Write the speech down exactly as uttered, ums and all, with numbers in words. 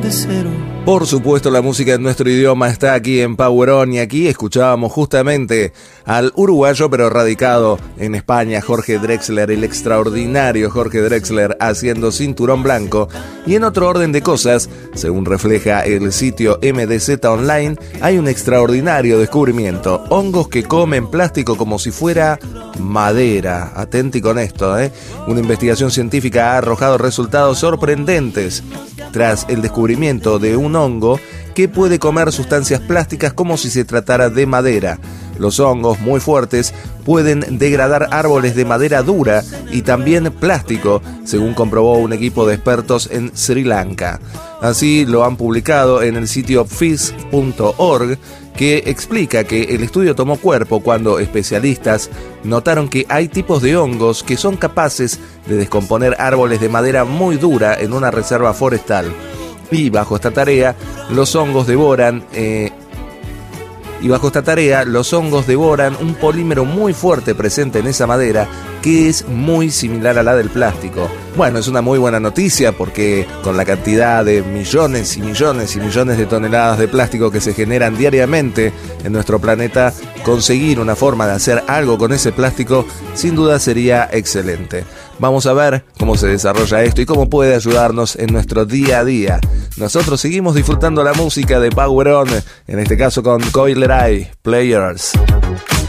de cero. Por supuesto, la música en nuestro idioma está aquí en Power On, y aquí escuchábamos justamente al uruguayo pero radicado en España, Jorge Drexler, el extraordinario Jorge Drexler, haciendo Cinturón Blanco. Y en otro orden de cosas, según refleja el sitio M D Z Online, hay un extraordinario descubrimiento: hongos que comen plástico como si fuera madera. Atenti con esto, ¿eh? Una investigación científica ha arrojado resultados sorprendentes tras el descubrimiento de un hongo que puede comer sustancias plásticas como si se tratara de madera. Los hongos muy fuertes pueden degradar árboles de madera dura y también plástico, según comprobó un equipo de expertos en Sri Lanka. Así lo han publicado en el sitio phys punto org, que explica que el estudio tomó cuerpo cuando especialistas notaron que hay tipos de hongos que son capaces de descomponer árboles de madera muy dura en una reserva forestal. Y bajo esta tarea, los hongos devoran... Eh, Y bajo esta tarea, los hongos devoran un polímero muy fuerte presente en esa madera, que es muy similar a la del plástico. Bueno, es una muy buena noticia porque con la cantidad de millones y millones y millones de toneladas de plástico que se generan diariamente en nuestro planeta, conseguir una forma de hacer algo con ese plástico sin duda sería excelente. Vamos a ver cómo se desarrolla esto y cómo puede ayudarnos en nuestro día a día. Nosotros seguimos disfrutando la música de Power On, en este caso con Coil Ray, Players.